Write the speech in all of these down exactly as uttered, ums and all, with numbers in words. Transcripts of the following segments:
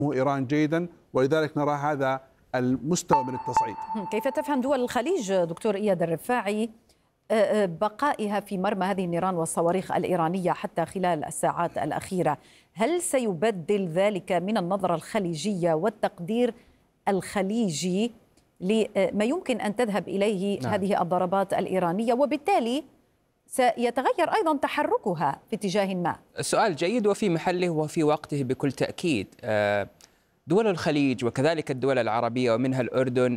إيران جيدا، ولذلك نرى هذا المستوى من التصعيد. كيف تفهم دول الخليج دكتور إياد الرفاعي بقائها في مرمى هذه النيران والصواريخ الإيرانية حتى خلال الساعات الأخيرة؟ هل سيبدل ذلك من النظرة الخليجية والتقدير الخليجي لما يمكن أن تذهب إليه نعم. هذه الضربات الإيرانية، وبالتالي سيتغير أيضا تحركها في اتجاه ما؟ السؤال جيد وفي محله وفي وقته بكل تأكيد. دول الخليج وكذلك الدول العربية ومنها الأردن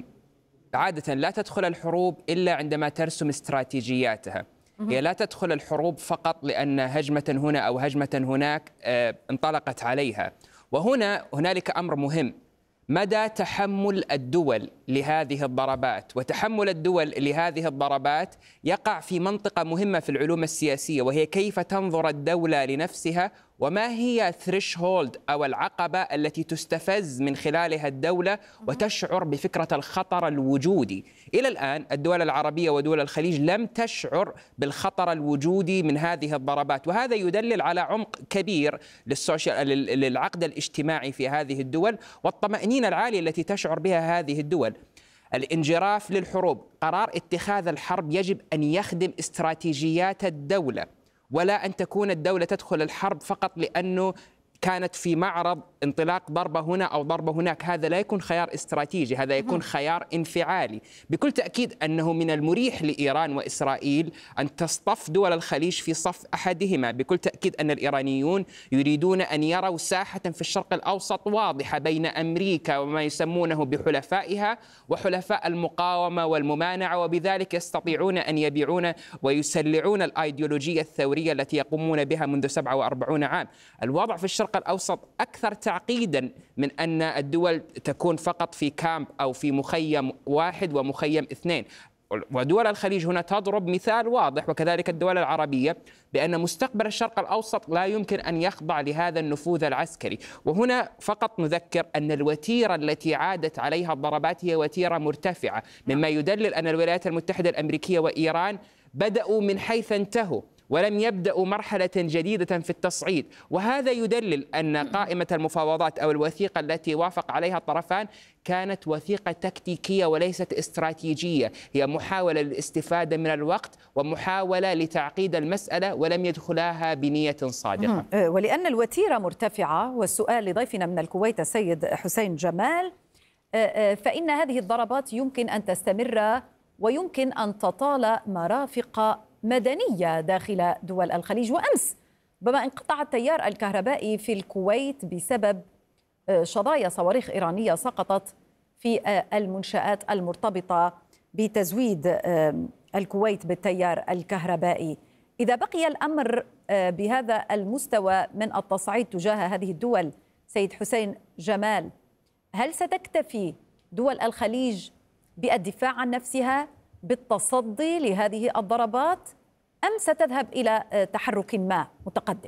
عادة لا تدخل الحروب إلا عندما ترسم استراتيجياتها. هي لا تدخل الحروب فقط لأن هجمة هنا أو هجمة هناك انطلقت عليها. وهنا هنالك أمر مهم، مدى تحمل الدول لهذه الضربات. وتحمل الدول لهذه الضربات يقع في منطقة مهمة في العلوم السياسية، وهي كيف تنظر الدولة لنفسها، وما هي ثريشهولد أو العقبة التي تستفز من خلالها الدولة وتشعر بفكرة الخطر الوجودي. إلى الآن الدول العربية ودول الخليج لم تشعر بالخطر الوجودي من هذه الضربات، وهذا يدلل على عمق كبير للسوشيال للعقد الاجتماعي في هذه الدول والطمأنينة العالية التي تشعر بها هذه الدول. الانجراف للحروب، قرار اتخاذ الحرب يجب أن يخدم استراتيجيات الدولة، ولا أن تكون الدولة تدخل الحرب فقط لأنه كانت في معرض انطلاق ضربة هنا أو ضربة هناك. هذا لا يكون خيار استراتيجي، هذا يكون خيار انفعالي. بكل تأكيد أنه من المريح لإيران وإسرائيل أن تصطف دول الخليج في صف أحدهما. بكل تأكيد أن الإيرانيون يريدون أن يروا ساحة في الشرق الأوسط واضحة بين أمريكا وما يسمونه بحلفائها وحلفاء المقاومة والممانعة، وبذلك يستطيعون أن يبيعون ويسلعون الأيديولوجية الثورية التي يقومون بها منذ سبعة وأربعين عام. الوضع في الشرق الأوسط أكثر تعقيدا من أن الدول تكون فقط في كامب أو في مخيم واحد ومخيم اثنين. ودول الخليج هنا تضرب مثال واضح، وكذلك الدول العربية، بأن مستقبل الشرق الأوسط لا يمكن أن يخضع لهذا النفوذ العسكري. وهنا فقط نذكر أن الوتيرة التي عادت عليها الضربات هي وتيرة مرتفعة، مما يدلل أن الولايات المتحدة الأمريكية وإيران بدأوا من حيث انتهوا ولم يبدأوا مرحلة جديدة في التصعيد. وهذا يدلل أن قائمة المفاوضات أو الوثيقة التي وافق عليها الطرفان كانت وثيقة تكتيكية وليست استراتيجية، هي محاولة للاستفادة من الوقت ومحاولة لتعقيد المسألة، ولم يدخلاها بنية صادقة. ولأن الوتيرة مرتفعة، والسؤال لضيفنا من الكويت السيد حسين جمال، فإن هذه الضربات يمكن أن تستمر ويمكن أن تطال مرافق مدنية داخل دول الخليج. وأمس بما انقطع التيار الكهربائي في الكويت بسبب شظايا صواريخ إيرانية سقطت في المنشآت المرتبطة بتزويد الكويت بالتيار الكهربائي، إذا بقي الأمر بهذا المستوى من التصعيد تجاه هذه الدول، سيد حسين جمال، هل ستكتفي دول الخليج بالدفاع عن نفسها بالتصدي لهذه الضربات، أم ستذهب إلى تحرك ما متقدم؟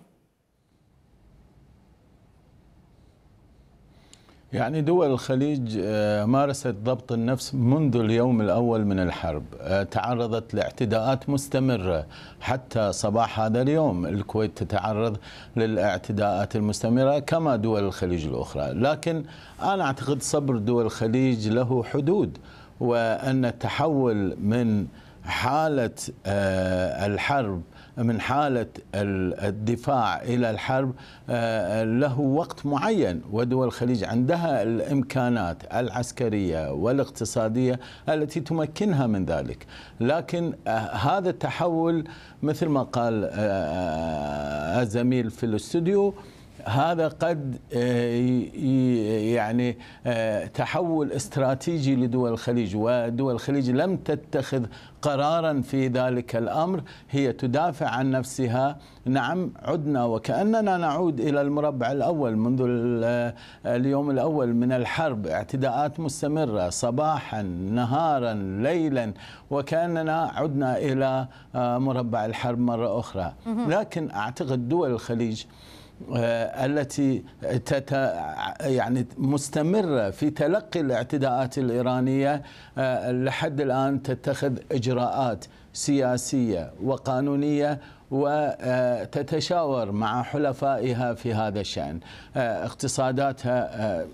يعني دول الخليج مارست ضبط النفس منذ اليوم الأول من الحرب، تعرضت لاعتداءات مستمرة حتى صباح هذا اليوم. الكويت تتعرض للاعتداءات المستمرة كما دول الخليج الأخرى، لكن أنا أعتقد صبر دول الخليج له حدود، وأن التحول من حالة الحرب من حالة الدفاع إلى الحرب له وقت معين، ودول الخليج عندها الإمكانات العسكرية والاقتصادية التي تمكنها من ذلك. لكن هذا التحول مثل ما قال الزميل في الاستوديو، هذا قد يعني تحول استراتيجي لدول الخليج، ودول الخليج لم تتخذ قرارا في ذلك الأمر، هي تدافع عن نفسها. نعم، عدنا وكأننا نعود إلى المربع الأول منذ اليوم الأول من الحرب، اعتداءات مستمرة صباحا نهارا ليلا، وكأننا عدنا إلى مربع الحرب مرة أخرى. لكن أعتقد دول الخليج التي تت يعني مستمرة في تلقي الاعتداءات الإيرانية لحد الآن تتخذ إجراءات سياسية وقانونية وتتشاور مع حلفائها في هذا الشأن. اقتصاداتها